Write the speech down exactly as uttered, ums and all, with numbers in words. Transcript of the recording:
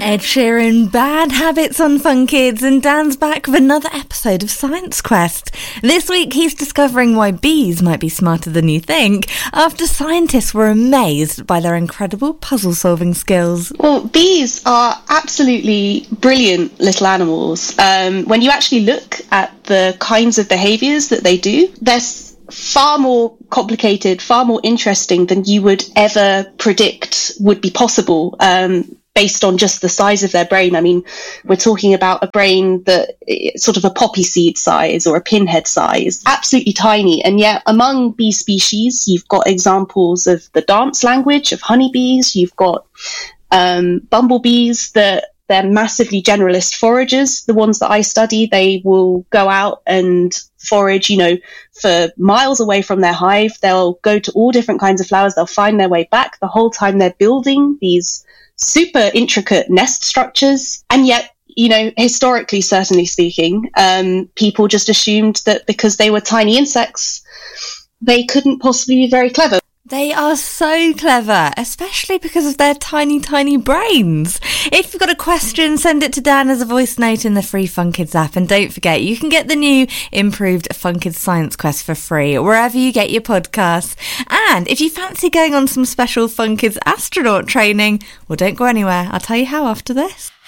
Ed Sheeran, Bad Habits on Fun Kids, and Dan's back with another episode of Science Quest. This week he's discovering why bees might be smarter than you think after scientists were amazed by their incredible puzzle-solving skills. Well, bees are absolutely brilliant little animals. Um, when you actually look at the kinds of behaviours that they do, they're far more complicated, far more interesting than you would ever predict would be possible. Um, based on just the size of their brain. I mean, we're talking about a brain that is sort of a poppy seed size or a pinhead size, absolutely tiny. And yet among bee species, you've got examples of the dance language of honeybees. You've got um, bumblebees that they're massively generalist foragers. The ones that I study, they will go out and forage, you know, for miles away from their hive. They'll go to all different kinds of flowers. They'll find their way back. The whole time they're building these super intricate nest structures. And yet, you know, historically, certainly speaking, um, people just assumed that because they were tiny insects, they couldn't possibly be very clever. They are so clever, especially because of their tiny, tiny brains. If you've got a question, send it to Dan as a voice note in the free Fun Kids app. And don't forget, you can get the new improved Fun Kids Science Quest for free wherever you get your podcasts. And if you fancy going on some special Fun Kids astronaut training, well, don't go anywhere. I'll tell you how after this.